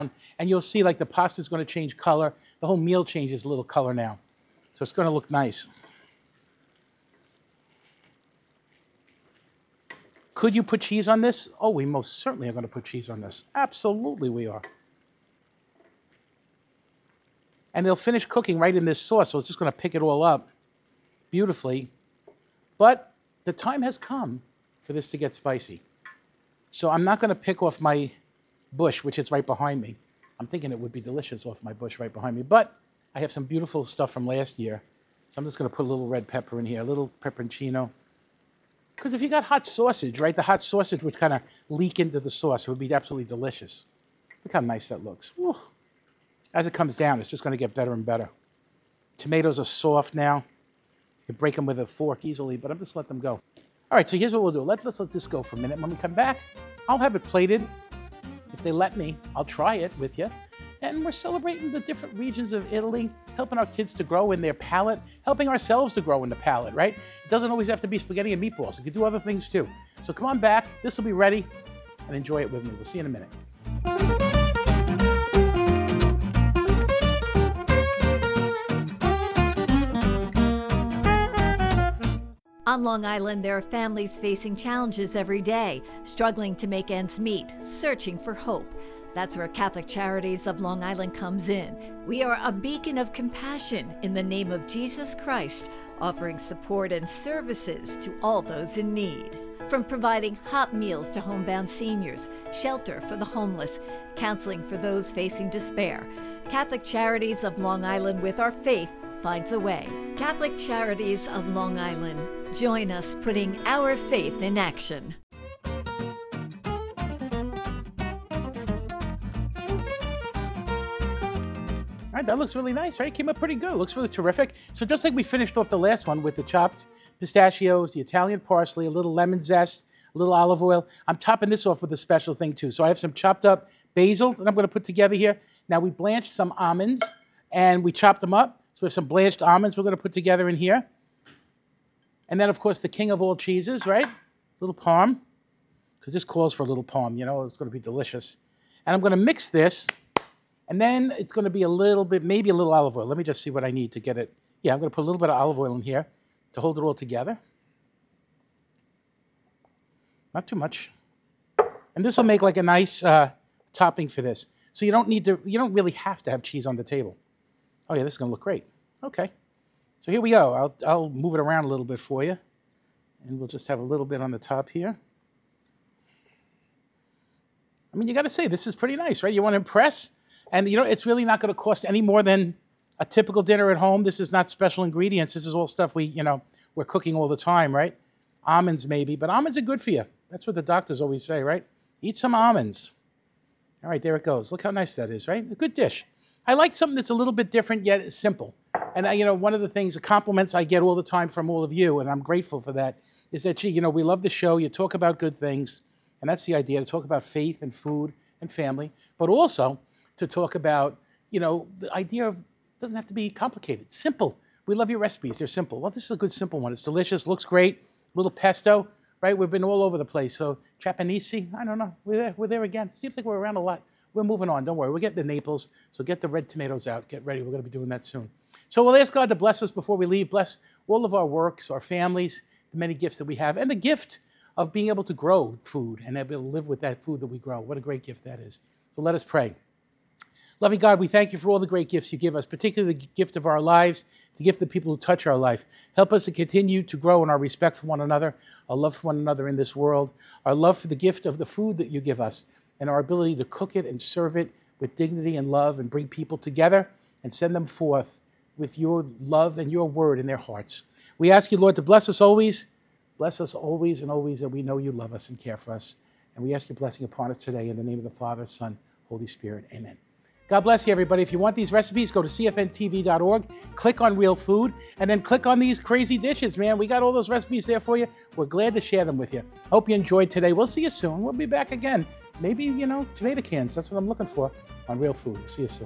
and you'll see like the pasta's going to change color. The whole meal changes a little color now. So it's going to look nice. Could you put cheese on this? Oh, we most certainly are going to put cheese on this. Absolutely we are. And they'll finish cooking right in this sauce, so it's just going to pick it all up beautifully. But the time has come for this to get spicy. So I'm not going to pick off my bush, which is right behind me. I'm thinking it would be delicious off my bush right behind me. But I have some beautiful stuff from last year. So I'm just going to put a little red pepper in here, a little pepperoncino. Because if you got hot sausage, right, the hot sausage would kind of leak into the sauce. It would be absolutely delicious. Look how nice that looks. Woo. As it comes down, it's just going to get better and better. Tomatoes are soft now. You can break them with a fork easily, but I'm just let them go. All right, so here's what we'll do. Let's let this go for a minute. When we come back, I'll have it plated. If they let me, I'll try it with you. And we're celebrating the different regions of Italy, helping our kids to grow in their palate, helping ourselves to grow in the palate, right? It doesn't always have to be spaghetti and meatballs. It could do other things too. So come on back. This will be ready, and enjoy it with me. We'll see you in a minute. On Long Island, there are families facing challenges every day, struggling to make ends meet, searching for hope. That's where Catholic Charities of Long Island comes in. We are a beacon of compassion in the name of Jesus Christ, offering support and services to all those in need. From providing hot meals to homebound seniors, shelter for the homeless, counseling for those facing despair, Catholic Charities of Long Island, with our faith, finds a way. Catholic Charities of Long Island. Join us putting our faith in action. All right, that looks really nice, right? Came up pretty good. Looks really terrific. So just like we finished off the last one with the chopped pistachios, the Italian parsley, a little lemon zest, a little olive oil, I'm topping this off with a special thing too. So I have some chopped up basil that I'm going to put together here. Now we blanched some almonds and we chopped them up. So we have some blanched almonds we're going to put together in here. And then, of course, the king of all cheeses, right? Little parm, because this calls for a little parm, you know, it's going to be delicious. And I'm going to mix this, and then it's going to be a little bit, maybe a little olive oil. Let me just see what I need to get it. Yeah, I'm going to put a little bit of olive oil in here to hold it all together. Not too much. And this will make like a nice topping for this. So you don't really have to have cheese on the table. Oh yeah, this is going to look great. Okay. So here we go. I'll move it around a little bit for you. And we'll just have a little bit on the top here. I mean, you got to say, this is pretty nice, right? You want to impress. And, you know, it's really not going to cost any more than a typical dinner at home. This is not special ingredients. This is all stuff we're cooking all the time, right? Almonds maybe, but almonds are good for you. That's what the doctors always say, right? Eat some almonds. All right, there it goes. Look how nice that is, right? A good dish. I like something that's a little bit different yet simple. And one of the things, the compliments I get all the time from all of you, and I'm grateful for that, is that, we love the show. You talk about good things, and that's the idea, to talk about faith and food and family, but also to talk about, the idea of, it doesn't have to be complicated. Simple. We love your recipes. They're simple. Well, this is a good simple one. It's delicious, looks great. A little pesto, right? We've been all over the place. So Trapanese, I don't know. We're there again. It seems like we're around a lot. We're moving on. Don't worry. We'll get the Naples. So get the red tomatoes out. Get ready. We're going to be doing that soon. So we'll ask God to bless us before we leave. Bless all of our works, our families, the many gifts that we have, and the gift of being able to grow food and able to live with that food that we grow. What a great gift that is. So let us pray. Loving God, we thank you for all the great gifts you give us, particularly the gift of our lives, the gift of people who touch our life. Help us to continue to grow in our respect for one another, our love for one another in this world, our love for the gift of the food that you give us, and our ability to cook it and serve it with dignity and love and bring people together and send them forth with your love and your word in their hearts. We ask you, Lord, to bless us always and always, that we know you love us and care for us. And we ask your blessing upon us today in the name of the Father, Son, Holy Spirit. Amen. God bless you, everybody. If you want these recipes, go to cfntv.org, click on Real Food, and then click on these crazy dishes, man. We got all those recipes there for you. We're glad to share them with you. Hope you enjoyed today. We'll see you soon. We'll be back again. Maybe, tomato cans. That's what I'm looking for on Real Food. See you soon.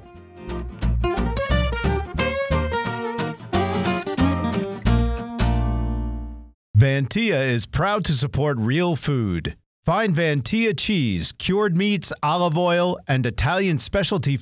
Vantia is proud to support Real Food. Find Vantia cheese, cured meats, olive oil, and Italian specialty